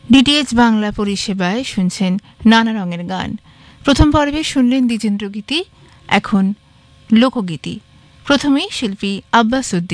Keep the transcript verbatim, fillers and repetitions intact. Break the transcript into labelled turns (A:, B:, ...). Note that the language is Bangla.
A: ডিটিএইচ বাংলা পরিষেবায় শুনছেন নানা রঙের গান। প্রথম পর্বে শুনলেন দ্বিজেন্দ্র গীতি, এখন লোকগীতি। প্রথমেই শিল্পী আব্বাস উদ্দিন